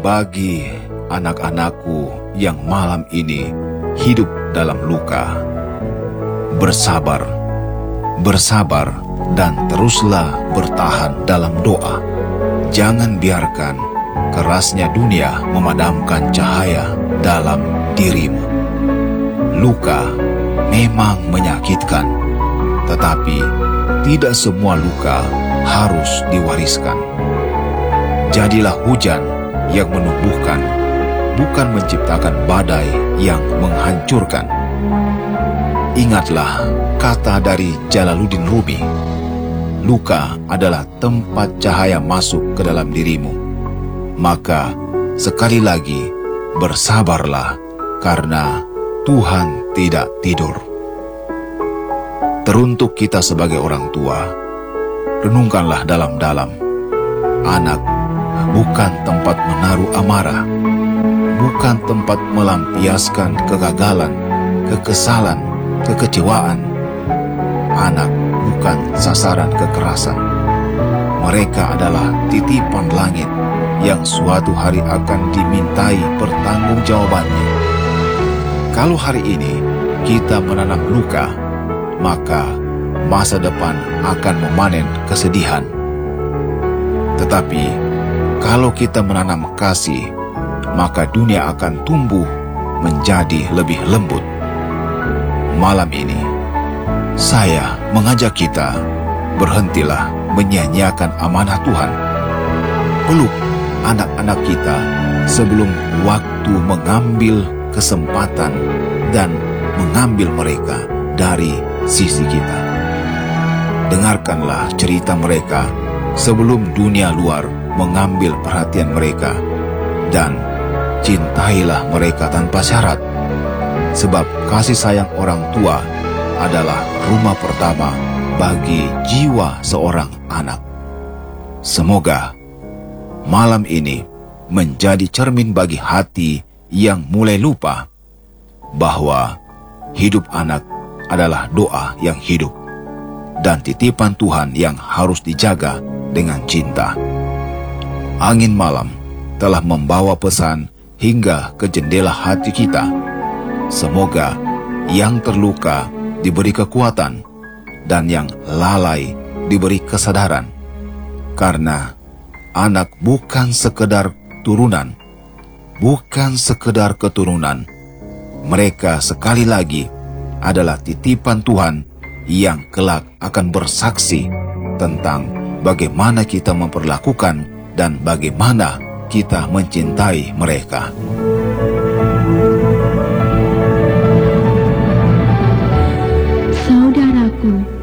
bagi anak-anakku yang malam ini hidup dalam luka, bersabar, bersabar, dan teruslah bertahan dalam doa. Jangan biarkan kerasnya dunia memadamkan cahaya dalam dirimu. Luka memang menyakitkan, tetapi tidak semua luka harus diwariskan. Jadilah hujan yang menumbuhkan, bukan menciptakan badai yang menghancurkan. Ingatlah kata dari Jalaluddin Rumi, luka adalah tempat cahaya masuk ke dalam dirimu. Maka sekali lagi bersabarlah, karena Tuhan tidak tidur. Teruntuk kita sebagai orang tua, renungkanlah dalam-dalam. Anak bukan tempat menaruh amarah, bukan tempat melampiaskan kegagalan, kekesalan, kekecewaan. Anak bukan sasaran kekerasan. Mereka adalah titipan langit yang suatu hari akan dimintai pertanggungjawabannya. Kalau hari ini kita menanam luka, maka masa depan akan memanen kesedihan. Tetapi kalau kita menanam kasih, maka dunia akan tumbuh menjadi lebih lembut. Malam ini, saya mengajak kita, berhentilah menyia-nyiakan amanah Tuhan. Peluk anak-anak kita sebelum waktu mengambil kesempatan dan mengambil mereka dari sisi kita. Dengarkanlah cerita mereka sebelum dunia luar mengambil perhatian mereka, dan cintailah mereka tanpa syarat, sebab kasih sayang orang tua adalah rumah pertama bagi jiwa seorang anak. Semoga malam ini menjadi cermin bagi hati yang mulai lupa bahwa hidup anak adalah doa yang hidup dan titipan Tuhan yang harus dijaga dengan cinta. Angin malam telah membawa pesan hingga ke jendela hati kita. Semoga yang terluka diberi kekuatan dan yang lalai diberi kesadaran. Karena anak bukan sekedar turunan, bukan sekedar keturunan. Mereka sekali lagi adalah titipan Tuhan yang kelak akan bersaksi tentang bagaimana kita memperlakukan dan bagaimana kita mencintai mereka. Saudaraku,